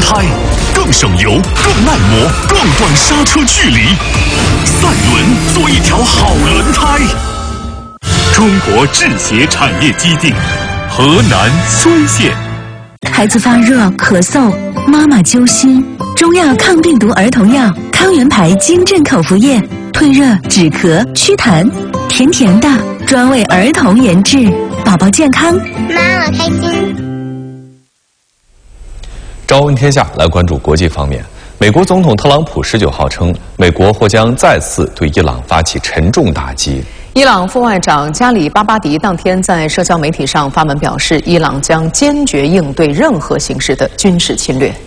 胎，更省油、更耐磨、更短刹车距离。赛伦做一条好轮胎。中国制鞋产业基地，河南睢县。 孩子发热、咳嗽，妈妈揪心。中药抗病毒儿童药康源牌金镇口服液，退热、止咳、祛痰，甜甜的，专为儿童研制，宝宝健康， 妈妈开心。 朝闻天下，来关注国际方面。美国总统特朗普19号称，美国或将再次对伊朗发起沉重打击。 伊朗副外长加里巴巴迪当天在社交媒体上发文表示，伊朗将坚决应对任何形式的军事侵略。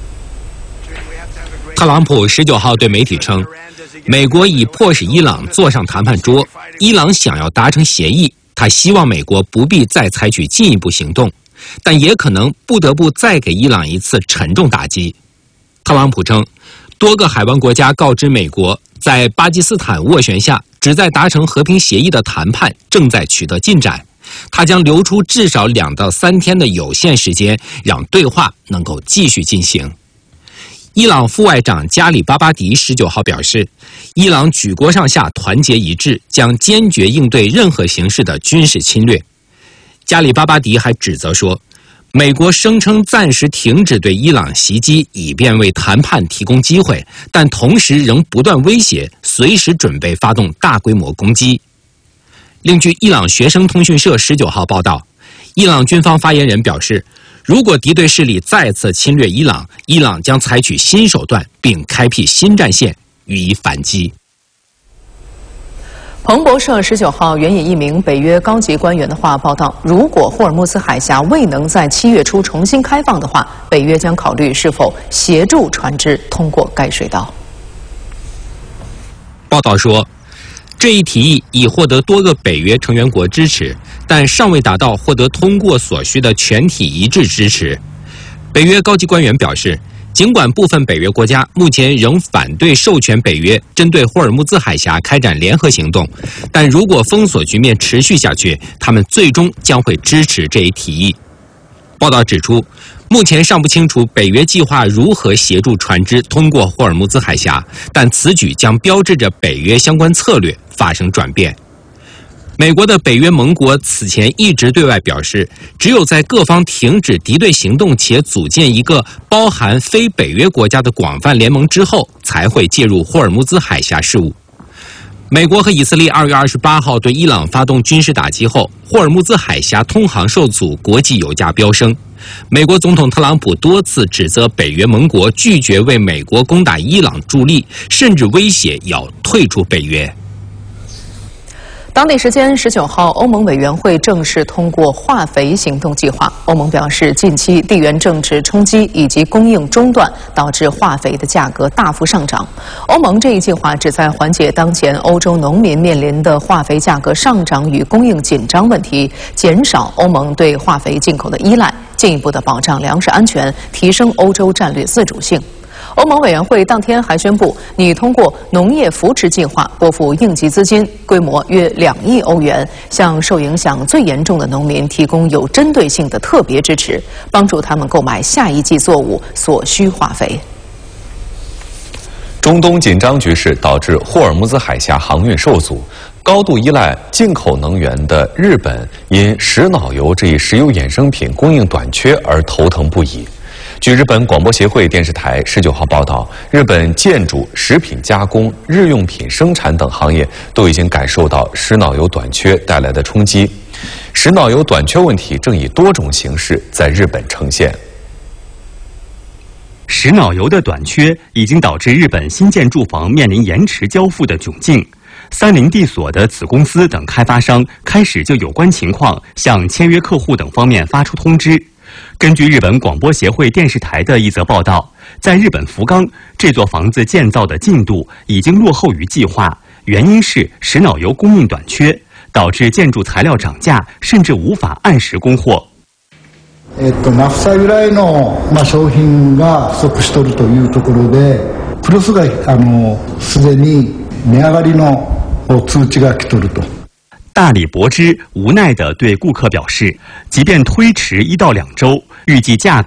特朗普19号对媒体称，美国已迫使伊朗坐上谈判桌，伊朗想要达成协议，他希望美国不必再采取进一步行动，但也可能不得不再给伊朗一次沉重打击。特朗普称，多个海湾国家告知美国，在巴基斯坦斡旋下旨在达成和平协议的谈判正在取得进展，他将留出至少2到3天的有限时间，让对话能够继续进行。伊朗副外长加里巴巴迪19号表示，伊朗举国上下团结一致，将坚决应对任何形式的军事侵略。加里巴巴迪还指责说，美国声称暂时停止对伊朗袭击，以便为谈判提供机会，但同时仍不断威胁，随时准备发动大规模攻击。另据伊朗学生通讯社19号报道，伊朗军方发言人表示，如果敌对势力再次侵略伊朗，伊朗将采取新手段，并开辟新战线予以反击。 彭博社19号援引一名北约高级官员的话报道，如果霍尔木兹海峡未能在7月初重新开放的话，北约将考虑是否协助船只通过该水道。 报道说，这一提议已获得多个北约成员国支持，但尚未达到获得通过所需的全体一致支持。北约高级官员表示，尽管部分北约国家目前仍反对授权北约针对霍尔木兹海峡开展联合行动，但如果封锁局面持续下去，他们最终将会支持这一提议。报道指出，目前尚不清楚北约计划如何协助船只通过霍尔木兹海峡，但此举将标志着北约相关策略发生转变。美国的北约盟国此前一直对外表示，只有在各方停止敌对行动且组建一个包含非北约国家的广泛联盟之后，才会介入霍尔木兹海峡事务。美国和以色列2月28号对伊朗发动军事打击后，霍尔木兹海峡通航受阻，国际油价飙升。美国总统特朗普多次指责北约盟国拒绝为美国攻打伊朗助力，甚至威胁要退出北约。 当地时间19号，欧盟委员会正式通过化肥行动计划。欧盟表示，近期地缘政治冲击以及供应中断导致化肥的价格大幅上涨。欧盟这一计划旨在缓解当前欧洲农民面临的化肥价格上涨与供应紧张问题，减少欧盟对化肥进口的依赖，进一步的保障粮食安全，提升欧洲战略自主性。欧盟委员会当天还宣布，拟通过农业扶持计划拨付应急资金，规模约2亿欧元，向受影响最严重的农民提供有针对性的特别支持，帮助他们购买下一季作物所需化肥。 中东紧张局势导致霍尔木兹海峡航运受阻，高度依赖进口能源的日本因石脑油这一石油衍生品供应短缺而头疼不已。据日本广播协会电视台19号报道，日本建筑、食品加工、日用品生产等行业都已经感受到石脑油短缺带来的冲击。石脑油短缺问题正以多种形式在日本呈现。 石脑油的短缺已经导致日本新建住房面临延迟交付的窘境。三菱地所的子公司等开发商开始就有关情况向签约客户等方面发出通知。根据日本广播协会电视台的一则报道，在日本福冈，这座房子建造的进度已经落后于计划，原因是石脑油供应短缺，导致建筑材料涨价，甚至无法按時供貨。 ナフサ由来の商品が不足しとるというところで、プロスがすでに値上がりの通知が来とると。 大理博之无奈地对顾客表示，即便推迟1到2周，预计价格